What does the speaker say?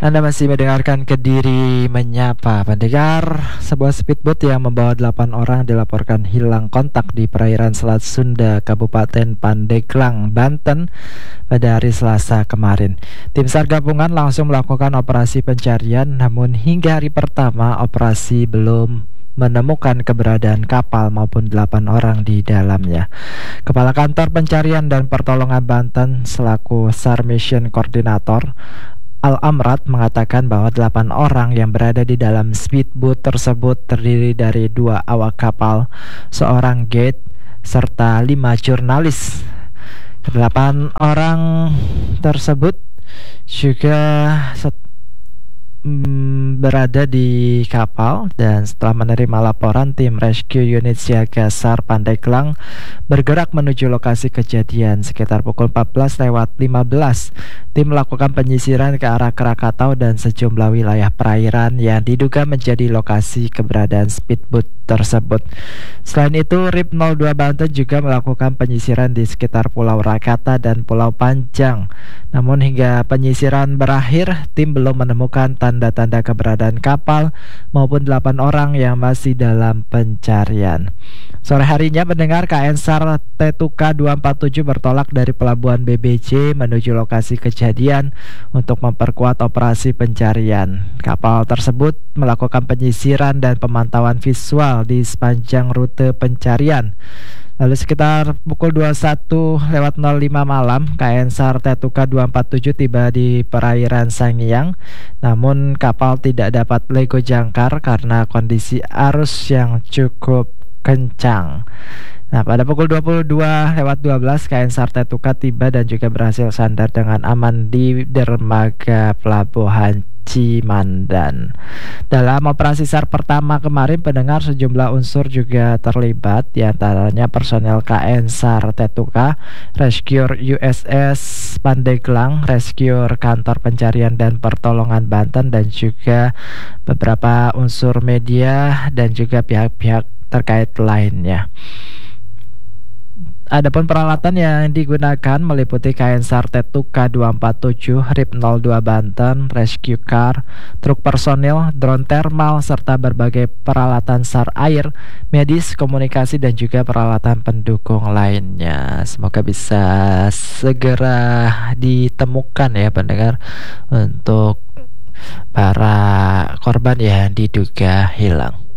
Anda masih mendengarkan Kediri Menyapa. Pendengar, sebuah speedboat yang membawa 8 orang dilaporkan hilang kontak di perairan Selat Sunda, Kabupaten Pandeglang, Banten pada hari Selasa kemarin. Tim SAR gabungan langsung melakukan operasi pencarian, namun hingga hari pertama operasi belum menemukan keberadaan kapal maupun 8 orang di dalamnya. Kepala Kantor Pencarian dan Pertolongan Banten selaku SAR Mission Coordinator Al-Amrat mengatakan bahwa 8 orang yang berada di dalam speedboat tersebut terdiri dari 2 awak kapal, seorang guide, serta 5 jurnalis. 8 orang tersebut juga berada di kapal, dan setelah menerima laporan, tim Rescue Unit Siaga SAR Pandeglang bergerak menuju lokasi kejadian. Sekitar pukul 14:15, tim melakukan penyisiran ke arah Krakatau dan sejumlah wilayah perairan yang diduga menjadi lokasi keberadaan speedboat tersebut. Selain itu, RIP 02 Banten juga melakukan penyisiran di sekitar Pulau Rakata dan Pulau Panjang. Namun hingga penyisiran berakhir, tim belum menemukan tanda-tanda keberadaan kapal maupun 8 orang yang masih dalam pencarian. Sore harinya, pendengar, KN SAR Tetuka 247 bertolak dari pelabuhan BBC menuju lokasi kejadian untuk memperkuat operasi pencarian. Kapal tersebut melakukan penyisiran dan pemantauan visual di sepanjang rute pencarian. Lalu sekitar pukul 21:05 malam, KN SAR Tetuka 247 tiba di perairan Sangiang. Namun kapal tidak dapat lego jangkar karena kondisi arus yang cukup kencang. Nah, pada pukul 22:12 KN SAR Tetuka tiba dan juga berhasil sandar dengan aman di dermaga Pelabuhan Cimandan. Dalam operasi SAR pertama kemarin, pendengar, sejumlah unsur juga terlibat, diantaranya personel KN SAR Tetuka, Rescue USS Pandeglang, Rescue Kantor Pencarian dan Pertolongan Banten, dan juga beberapa unsur media dan juga pihak-pihak terkait lainnya. Adapun peralatan yang digunakan meliputi KN SAR Tetuka 247, RIP 02 Banten, rescue car, truk personil, drone thermal, serta berbagai peralatan SAR air, medis, komunikasi, dan juga peralatan pendukung lainnya. Semoga bisa segera ditemukan ya pendengar, untuk para korban yang diduga hilang.